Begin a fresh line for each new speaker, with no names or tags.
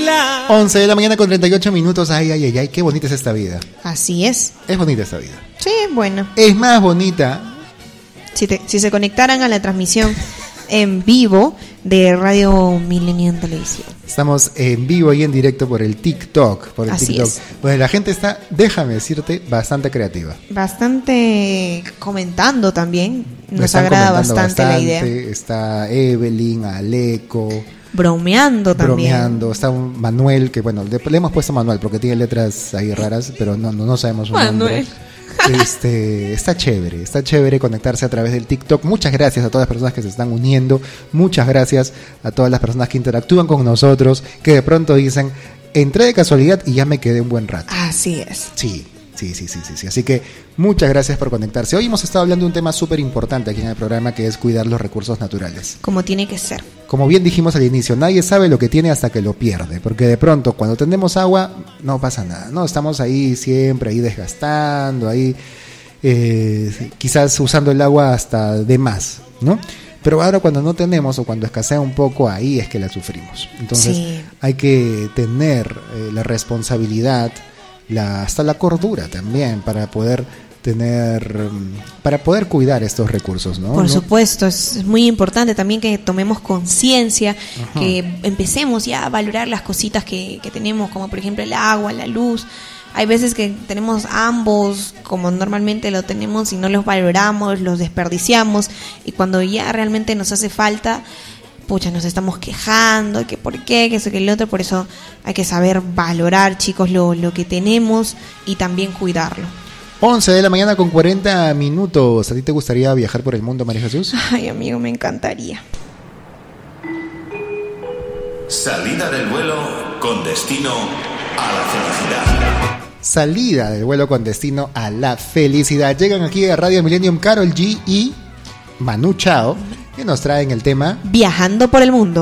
tranquila.
11 de la mañana con 38 minutos. Ay, ay, ay, ay, qué bonita es esta vida.
Así es.
Es bonita esta vida.
Sí, bueno.
Es más bonita.
Si se conectaran a la transmisión en vivo de Radio Millennium Televisión.
Estamos en vivo y en directo por el TikTok.
Así
TikTok.
es.
Pues la gente está, déjame decirte, bastante creativa.
Bastante comentando también. Nos
Están
agrada
comentando
bastante la idea.
Está Evelyn, Aleco.
Bromeando también.
Bromeando. Está un Manuel, que bueno, le hemos puesto Manuel porque tiene letras ahí raras, pero no sabemos su nombre. Está chévere conectarse a través del TikTok. Muchas gracias a todas las personas que se están uniendo. Muchas gracias a todas las personas que interactúan con nosotros, que de pronto dicen, entré de casualidad y ya me quedé un buen rato.
Así es.
Sí. Así que muchas gracias por conectarse. Hoy hemos estado hablando de un tema súper importante aquí en el programa, que es cuidar los recursos naturales.
Como tiene que ser.
Como bien dijimos al inicio, nadie sabe lo que tiene hasta que lo pierde, porque de pronto cuando tenemos agua no pasa nada, ¿no? Estamos ahí siempre, ahí desgastando, ahí quizás usando el agua hasta de más, ¿no? Pero ahora cuando no tenemos o cuando escasea un poco, ahí es que la sufrimos. Entonces hay que tener la responsabilidad, hasta la cordura también para poder cuidar estos recursos, ¿no?
Por supuesto, es muy importante también que tomemos conciencia, que empecemos ya a valorar las cositas que tenemos, como por ejemplo el agua, la luz. Hay veces que tenemos ambos como normalmente lo tenemos y no los valoramos, los desperdiciamos, y cuando ya realmente nos hace falta, pucha, nos estamos quejando, que por qué, que eso, que el otro. Por eso hay que saber valorar, chicos, lo que tenemos y también cuidarlo.
11 de la mañana con 40 minutos. ¿A ti te gustaría viajar por el mundo, María Jesús?
Ay, amigo, me encantaría.
Salida del vuelo con destino a la felicidad.
Salida del vuelo con destino a la felicidad. Llegan aquí a Radio Millennium Karol G y Manu Chao, que nos traen el tema
Viajando por el mundo.